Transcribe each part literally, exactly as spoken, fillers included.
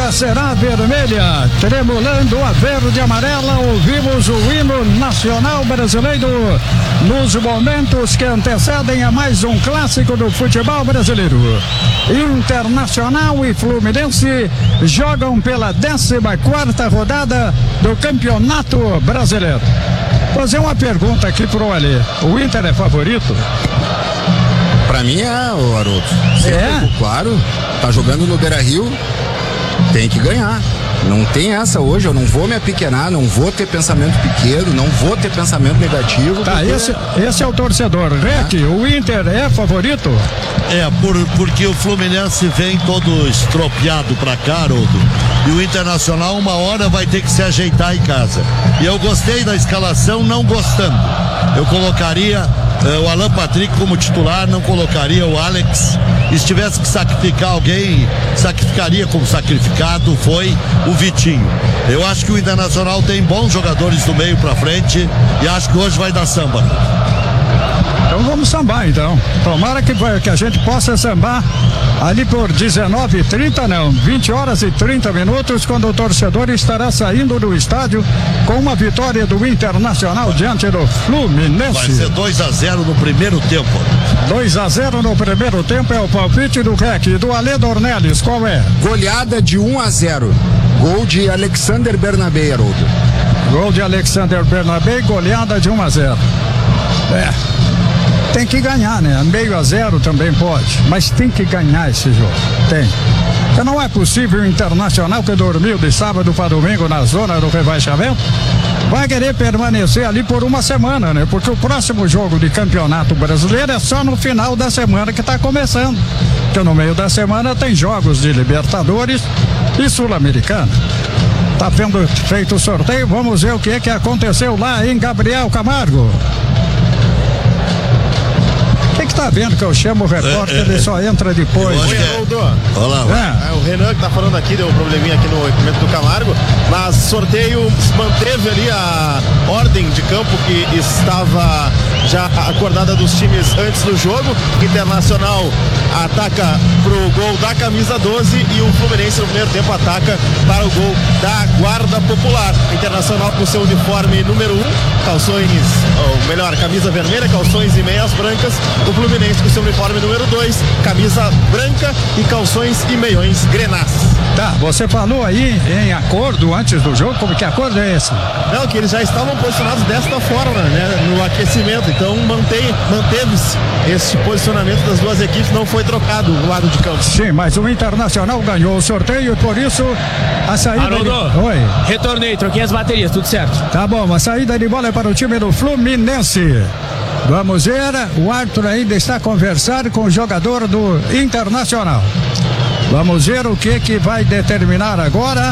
bandeira será vermelha, tremulando a verde e amarela, ouvimos o hino nacional brasileiro nos momentos que antecedem a mais um clássico do futebol brasileiro. Internacional e Fluminense jogam pela décima quarta rodada do Campeonato Brasileiro. Vou fazer uma pergunta aqui pro Alê. O Inter é favorito? Pra mim é, o Haroldo. É? Claro, tá jogando no Beira-Rio, tem que ganhar. Não tem essa hoje, eu não vou me apequenar, não vou ter pensamento pequeno, não vou ter pensamento negativo. Tá, porque... esse, esse é o torcedor. Rec, é. O Inter é favorito? É, por, porque o Fluminense vem todo estropiado pra cá, Haroldo. E o Internacional uma hora vai ter que se ajeitar em casa. E eu gostei da escalação, não gostando. Eu colocaria uh, o Alan Patrick como titular, não colocaria o Alex. E se tivesse que sacrificar alguém, sacrificaria como sacrificado, foi o Vitinho. Eu acho que o Internacional tem bons jogadores do meio pra frente e acho que hoje vai dar samba. Então vamos sambar então. Tomara que, que a gente possa sambar ali por dezenove e trinta, não, vinte horas e trinta minutos, quando o torcedor estará saindo do estádio com uma vitória do Internacional diante do Fluminense. Vai ser dois a zero no primeiro tempo. dois a zero no primeiro tempo é o palpite do Rec e do Alê Dornelles. Qual é? Goleada de um a zero. Gol de Alexander Bernabé, Haroldo. Gol de Alexander Bernabé, goleada de um a zero. É. Tem que ganhar, né? Meio a zero também pode, mas tem que ganhar esse jogo. Tem. Porque não é possível o Internacional, que dormiu de sábado para domingo na zona do rebaixamento, vai querer permanecer ali por uma semana, né? Porque o próximo jogo de Campeonato Brasileiro é só no final da semana que está começando. Porque no meio da semana tem jogos de Libertadores e Sul-Americana. Tá vendo feito o sorteio? Vamos ver o que é que aconteceu lá em Gabriel Camargo. O que que tá vendo que eu chamo o repórter, é, é, ele só entra depois? Oi, Haroldo. Olá, é. é, o Renan que tá falando aqui, deu um probleminha aqui no equipamento do Camargo, mas sorteio manteve ali a ordem de campo que estava já acordada dos times antes do jogo. Internacional ataca pro gol da camisa doze e o Fluminense no primeiro tempo ataca para o gol da Guarda Popular. Internacional com seu uniforme número um, calções, ou melhor, camisa vermelha, calções e meias brancas. O Fluminense com seu uniforme número dois, camisa branca e calções e meiões grenás. Tá, você falou aí em acordo antes do jogo, como que acordo é esse? Não, que eles já estavam posicionados desta forma, né, no aquecimento, então mantém, manteve-se esse posicionamento das duas equipes, não foi trocado o lado de campo. Sim, mas o Internacional ganhou o sorteio e por isso a saída Haroldo, de... Oi. Retornei, troquei as baterias, tudo certo. Tá bom, a saída de bola é para o time do Fluminense. Vamos ver, o Arthur ainda está conversando com o jogador do Internacional. Vamos ver o que que vai determinar agora.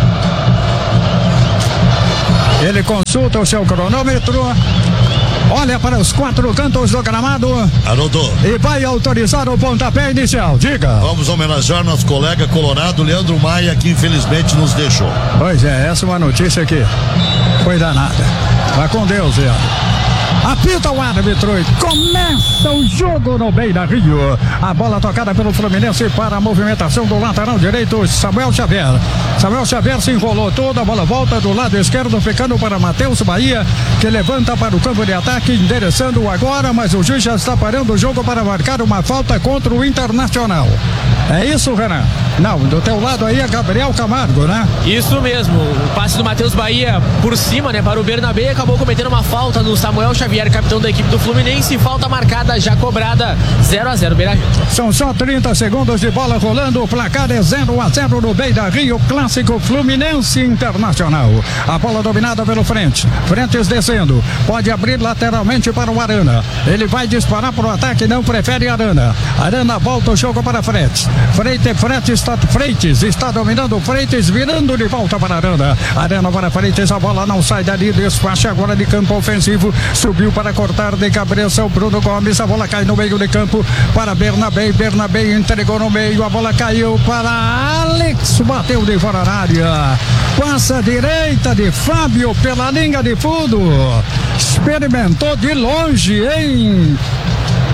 Ele consulta o seu cronômetro, olha para os quatro cantos do gramado, Haroldo, e vai autorizar o pontapé inicial. Diga. Vamos homenagear nosso colega colorado Leandro Maia, que infelizmente nos deixou. Pois é, essa é uma notícia que foi danada. Vai com Deus, Leandro. Apita o árbitro e começa o jogo no Beira-Rio. A bola tocada pelo Fluminense para a movimentação do lateral direito, Samuel Xavier. Samuel Xavier se enrolou toda, a bola volta do lado esquerdo, ficando para Matheus Bahia, que levanta para o campo de ataque, endereçando agora, mas o juiz já está parando o jogo para marcar uma falta contra o Internacional. É isso, Renan? Não, do teu lado aí é Gabriel Camargo, né? Isso mesmo, o passe do Matheus Bahia por cima, né, para o Bernabé, acabou cometendo uma falta no Samuel Xavier, capitão da equipe do Fluminense, falta marcada, já cobrada, zero a zero Beira-Rio. São só trinta segundos de bola rolando, o placar é zero a zero no Beira-Rio, clássico Fluminense Internacional. A bola dominada pelo Frente, Frentes descendo, pode abrir lateralmente para o Arana, ele vai disparar para o ataque, não prefere Arana. Arana volta o jogo para Frente, Freite, Frente está, Freites está dominando, Freites virando de volta para Arana, Arana para Freites, a bola não sai dali, despacha agora de campo ofensivo, subiu para cortar de cabeça o Bruno Gomes, a bola cai no meio de campo para Bernabé, Bernabé entregou no meio, a bola caiu para Alex, bateu de fora da área, passa a direita de Fábio pela linha de fundo, experimentou de longe, hein?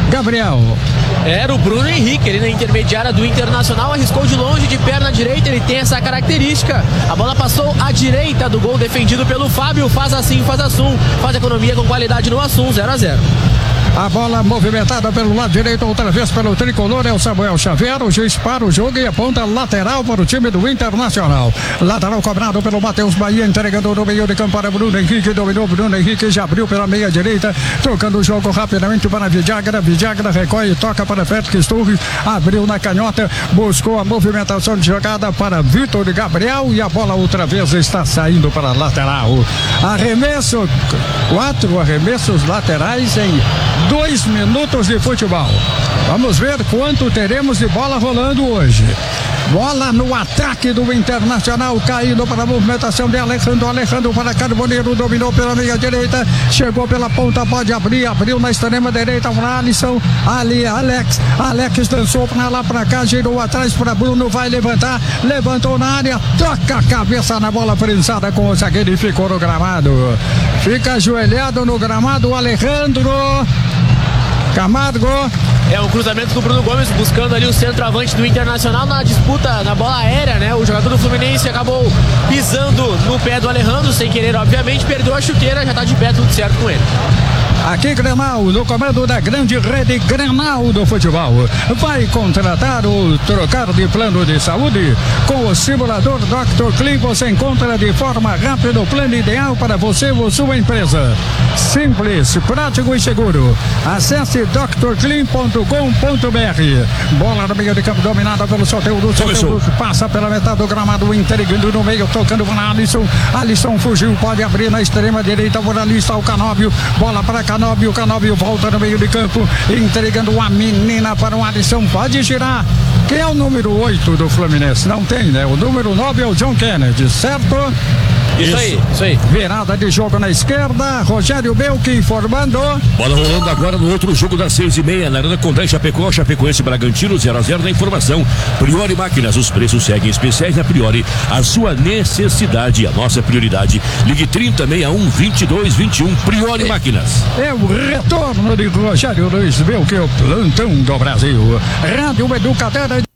Gabriel. Era o Bruno Henrique, ele na intermediária do Internacional, arriscou de longe de perna direita, ele tem essa característica. A bola passou à direita do gol defendido pelo Fábio, faz assim, faz assum, faz economia com qualidade no Assum, zero a zero. A bola movimentada pelo lado direito, outra vez pelo tricolor, é o Samuel Xavier. O juiz para o jogo e aponta lateral para o time do Internacional. Lateral cobrado pelo Matheus Bahia, entregando no meio de campo para Bruno Henrique. Dominou Bruno Henrique, já abriu pela meia direita, trocando o jogo rapidamente para Vidagra. Vidagra recolhe e toca para Félix Torres. Abriu na canhota, buscou a movimentação de jogada para Vitor Gabriel e a bola outra vez está saindo para a lateral. Arremesso, quatro arremessos laterais em dois minutos de futebol. Vamos ver quanto teremos de bola rolando hoje. Bola no ataque do Internacional, caindo para a movimentação de Alejandro. Alejandro para Carboneiro, dominou pela meia direita, chegou pela ponta, pode abrir, abriu na extrema direita para Alisson. Ali, Alex, Alex dançou para lá para cá, girou atrás para Bruno, vai levantar, levantou na área, toca a cabeça na bola prensada com o zagueiro e ficou no gramado. Fica ajoelhado no gramado, Alejandro Camargo. É um cruzamento do Bruno Gomes buscando ali o centroavante do Internacional na disputa, na bola aérea, né? O jogador do Fluminense acabou pisando no pé do Alejandro, sem querer, obviamente, perdeu a chuteira, já tá de pé, tudo certo com ele. Aqui Grenal, no comando da grande rede Grenal do futebol. Vai contratar ou trocar de plano de saúde? Com o simulador doutor Clean você encontra de forma rápida o plano ideal para você ou sua empresa. Simples, prático e seguro. Acesse doutor clean ponto com ponto b r. Bola no meio de campo dominada pelo Soteldo. Soteldo passa pela metade do gramado, entregando no meio, tocando para Alisson. Alisson fugiu, pode abrir na extrema direita, por ali está o Canóbio. Bola para Canóbio, Canóbio volta no meio de campo, entregando a menina para o Alisson, pode girar. Quem é o número oito do Fluminense? Não tem, né? O número nove é o John Kennedy, certo? Isso, isso aí, isso aí. Virada de jogo na esquerda, Rogério Belki informando. Bola rolando agora no outro jogo das seis e meia, na Arena Condé, Chapecó, Chapecoense, Bragantino, zero a zero na informação. Priori Máquinas, os preços seguem especiais na Priori. A sua necessidade, a nossa prioridade. Ligue trinta, sessenta e um, vinte e dois, vinte e um, Priori Máquinas. É o retorno de Rogério Luiz Belki, o plantão do Brasil. Rádio Educadora.